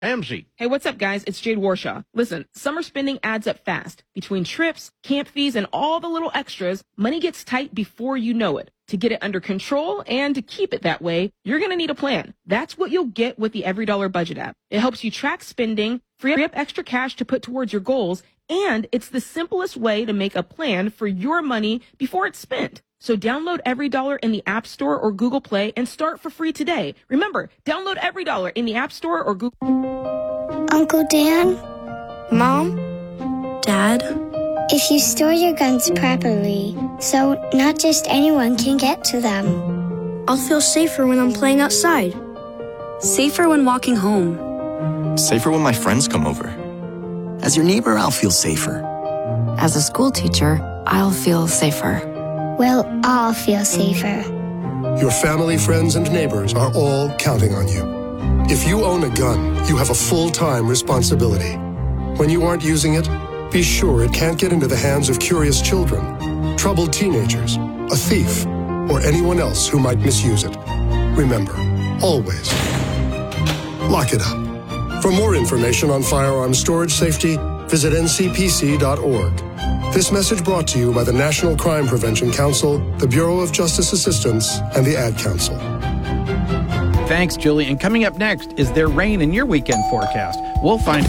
Amzie. Hey, what's up, guys? It's Jade Warshaw. Listen, summer spending adds up fast. Between trips, camp fees, and all the little extras, money gets tight before you know it. To get it under control and to keep it that way, you're going to need a plan. That's what you'll get with the EveryDollar Budget app. It helps you track spending, free up extra cash to put towards your goals, and it's the simplest way to make a plan for your money before it's spent. So download EveryDollar in the App Store or Google Play and start for free today. Remember, download EveryDollar in the App Store or Google. Uncle Dan? Mom? Dad? If you store your guns properly, so not just anyone can get to them. I'll feel safer when I'm playing outside. Safer when walking home. Safer when my friends come over. As your neighbor, I'll feel safer. As a school teacher, I'll feel safer. We'll all feel safer. Your family, friends, and neighbors are all counting on you. If you own a gun, you have a full-time responsibility. When you aren't using it, be sure it can't get into the hands of curious children, troubled teenagers, a thief, or anyone else who might misuse it. Remember, always, lock it up. For more information on firearm storage safety, visit ncpc.org. This message brought to you by the National Crime Prevention Council, the Bureau of Justice Assistance, and the Ad Council. Thanks, Julie. And coming up next, is there rain in your weekend forecast? We'll find...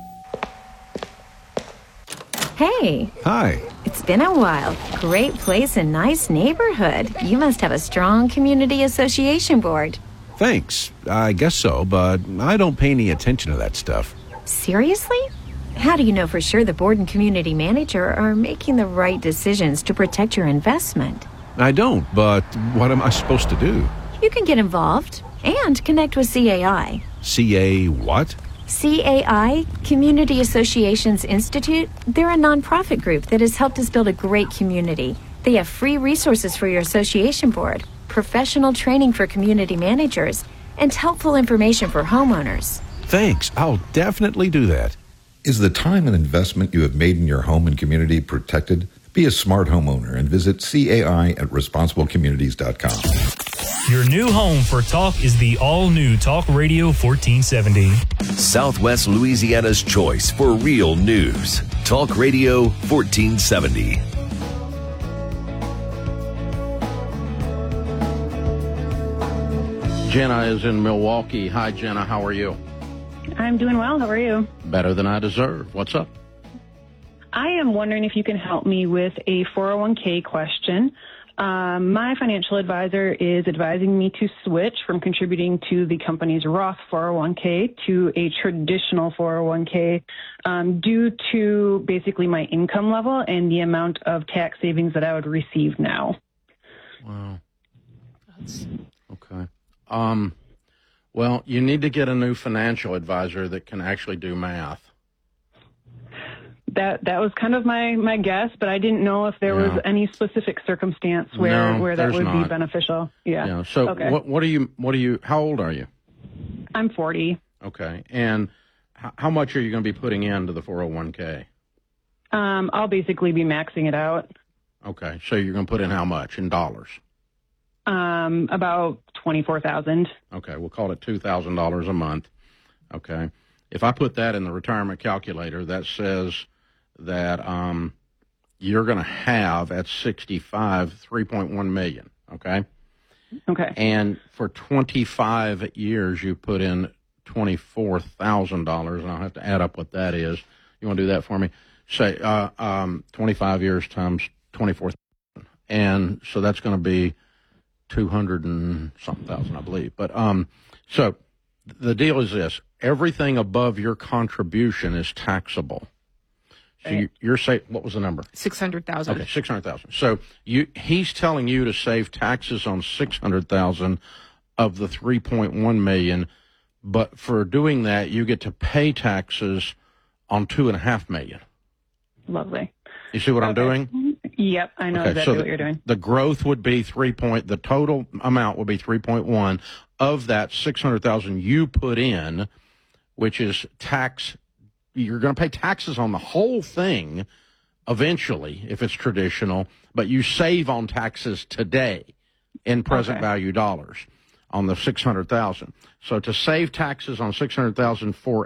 Hey. Hi. It's been a while. Great place and nice neighborhood. You must have a strong community association board. Thanks. I guess so, but I don't pay any attention to that stuff. Seriously? How do you know for sure the board and community manager are making the right decisions to protect your investment? I don't, but what am I supposed to do? You can get involved and connect with CAI. CA what? CAI, Community Associations Institute, they're a nonprofit group that has helped us build a great community. They have free resources for your association board, professional training for community managers, and helpful information for homeowners. Thanks. I'll definitely do that. Is the time and investment you have made in your home and community protected? Be a smart homeowner and visit CAI at responsiblecommunities.com. Your new home for talk is the all-new Talk Radio 1470. Southwest Louisiana's choice for real news. Talk Radio 1470. Jenna is in Milwaukee. Hi, Jenna. How are you? I'm doing well. How are you? Better than I deserve. What's up? I am wondering if you can help me with a 401k question. My financial advisor is advising me to switch from contributing to the company's Roth 401k to a traditional 401k due to basically my income level and the amount of tax savings that I would receive now. Wow. That's okay. Well, you need to get a new financial advisor that can actually do math. That was kind of my guess, but I didn't know if there was any specific circumstance where that would be beneficial. Yeah. So okay. what are you, how old are you? I'm 40. Okay. And how much are you going to be putting into the 401k? I'll basically be maxing it out. Okay. So you're going to put in how much in dollars? About $24,000. Okay. We'll call it $2,000 a month. Okay. If I put that in the retirement calculator, that says that you're going to have at 65 $3.1 million. Okay. Okay. And for 25 years, you put in $24,000, and I'll have to add up what that is. You want to do that for me? Say 25 years times 24,000, and so that's going to be 200 and something thousand, I believe. But so the deal is this: everything above your contribution is taxable. So you're saying, what was the number? 600,000. Okay, 600,000. So he's telling you to save taxes on 600,000 of the 3.1 million, but for doing that, you get to pay taxes on 2.5 million. Lovely. You see what I'm doing? Yep, I know exactly what you're doing. The growth would be the total amount would be 3.1. Of that 600,000 you put in, which is tax. You're going to pay taxes on the whole thing eventually if it's traditional, but you save on taxes today in present value dollars on the 600,000. So to save taxes on 600,000 for